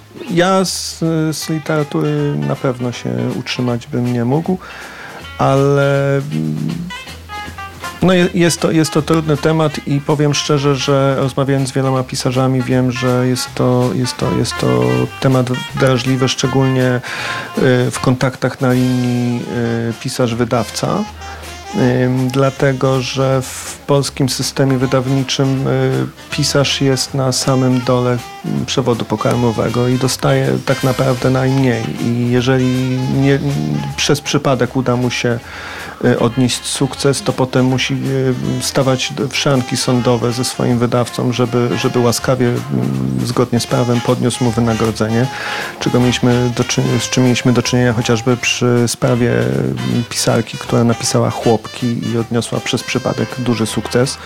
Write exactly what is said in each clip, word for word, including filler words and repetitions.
Ja z, z literatury na pewno się utrzymać bym nie mógł, ale no jest to, jest to trudny temat i powiem szczerze, że rozmawiając z wieloma pisarzami wiem, że jest to, jest to, jest to temat drażliwy, szczególnie w kontaktach na linii pisarz-wydawca. Dlatego, że w polskim systemie wydawniczym pisarz jest na samym dole przewodu pokarmowego i dostaje tak naprawdę najmniej. I jeżeli nie, przez przypadek uda mu się odnieść sukces, to potem musi stawać w szranki sądowe ze swoim wydawcą, żeby, żeby łaskawie, zgodnie z prawem podniósł mu wynagrodzenie, czego mieliśmy do czynienia, z czym mieliśmy do czynienia chociażby przy sprawie pisarki, która napisała Chłopki i odniosła przez przypadek duży sukces.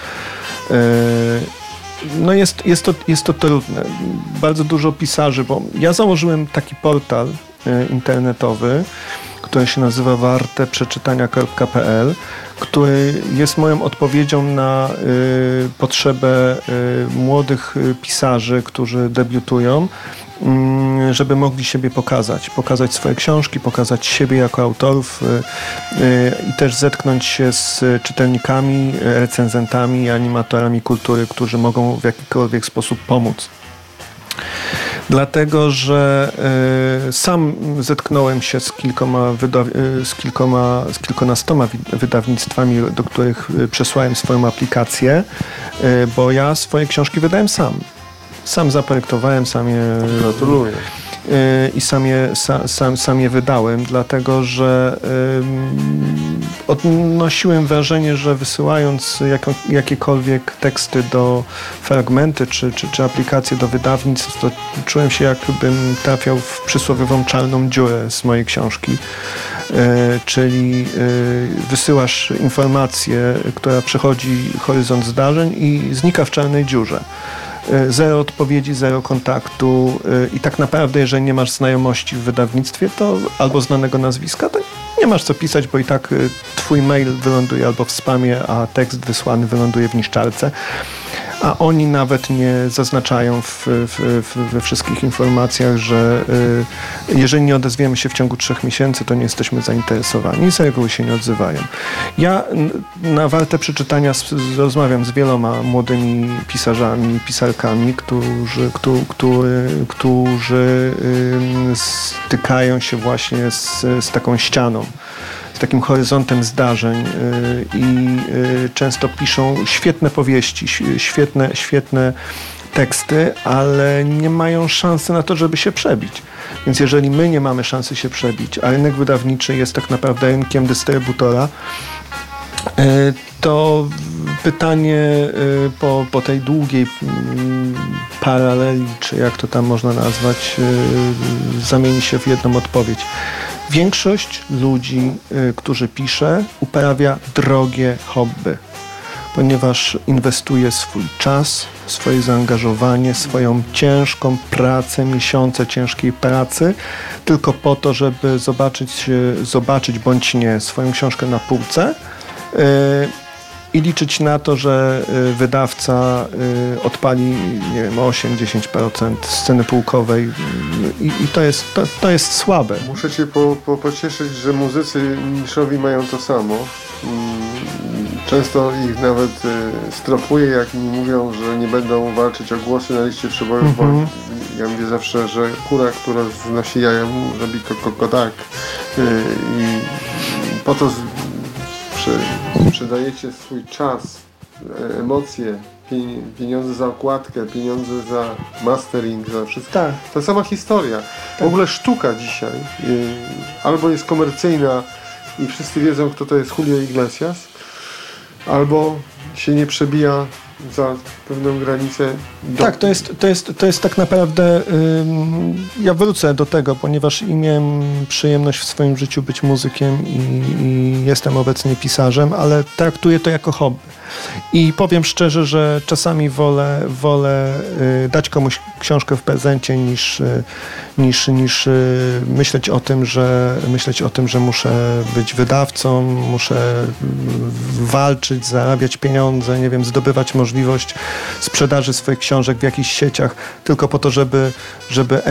No jest, jest, to, jest to trudne. Bardzo dużo pisarzy, bo ja założyłem taki portal internetowy, który się nazywa warte przeczytania kropka p l, który jest moją odpowiedzią na y, potrzebę y, młodych pisarzy, którzy debiutują, y, żeby mogli siebie pokazać, pokazać swoje książki, pokazać siebie jako autorów y, y, i też zetknąć się z czytelnikami, recenzentami, animatorami kultury, którzy mogą w jakikolwiek sposób pomóc. Dlatego, że y, sam zetknąłem się z kilkoma, wyda- y, z kilkoma, z kilkunastoma wydawnictwami, do których przesłałem swoją aplikację, y, bo ja swoje książki wydałem sam. Sam zaprojektowałem, sam je... Gratuluję. I sam je, sam, sam, sam je wydałem, dlatego że y, odnosiłem wrażenie, że wysyłając jako, jakiekolwiek teksty do fragmenty czy, czy, czy aplikacje do wydawnictw, to czułem się, jakbym trafiał w przysłowiową czarną dziurę z mojej książki. Y, czyli y, wysyłasz informację, która przechodzi horyzont zdarzeń i znika w czarnej dziurze. Zero odpowiedzi, zero kontaktu i tak naprawdę, jeżeli nie masz znajomości w wydawnictwie, to albo znanego nazwiska, to nie masz co pisać, bo i tak twój mail wyląduje albo w spamie, a tekst wysłany wyląduje w niszczarce. A oni nawet nie zaznaczają w, w, w, we wszystkich informacjach, że y, jeżeli nie odezwiemy się w ciągu trzech miesięcy, to nie jesteśmy zainteresowani i z reguły się nie odzywają. Ja na warte przeczytania z, z, rozmawiam z wieloma młodymi pisarzami, pisarkami, którzy, którzy, którzy, którzy y, stykają się właśnie z, z taką ścianą, z takim horyzontem zdarzeń yy, i yy, często piszą świetne powieści, świetne, świetne teksty, ale nie mają szansy na to, żeby się przebić. Więc jeżeli my nie mamy szansy się przebić, a rynek wydawniczy jest tak naprawdę rynkiem dystrybutora, yy, to pytanie yy, po, po tej długiej yy, paraleli, czy jak to tam można nazwać, yy, zamieni się w jedną odpowiedź. Większość ludzi, y, którzy pisze, uprawia drogie hobby, ponieważ inwestuje swój czas, swoje zaangażowanie, swoją ciężką pracę, miesiące ciężkiej pracy, tylko po to, żeby zobaczyć, y, zobaczyć bądź nie swoją książkę na półce y, i liczyć na to, że y, wydawca y, odpali, nie wiem, osiem do dziesięciu procent sceny półkowej i, i to, jest, to, to jest słabe. Muszę cię po, po, pocieszyć, że muzycy niszowi mają to samo. Często ich nawet y, stropuję, jak mi mówią, że nie będą walczyć o głosy na liście przebojowej. Mm-hmm. Ja mówię zawsze, że kura, która znosi jaja, robi koko tak. Y, I po to z, przy, przydajecie swój czas, emocje, pieniądze za okładkę, pieniądze za mastering, za wszystko. Tak. Ta sama historia. Tak. W ogóle sztuka dzisiaj y, albo jest komercyjna i wszyscy wiedzą, kto to jest Julio Iglesias, albo się nie przebija za pewną granicę. Do... Tak, to jest, to jest, to jest tak naprawdę, ym, ja wrócę do tego, ponieważ i miałem przyjemność w swoim życiu być muzykiem i, i jestem obecnie pisarzem, ale traktuję to jako hobby. I powiem szczerze, że czasami wolę, wolę y, dać komuś książkę w prezencie niż, y, niż, niż y, myśleć o tym, że myśleć o tym, że muszę być wydawcą, muszę y, walczyć, zarabiać pieniądze, nie wiem, zdobywać możliwość sprzedaży swoich książek w jakichś sieciach, tylko po to, żeby, żeby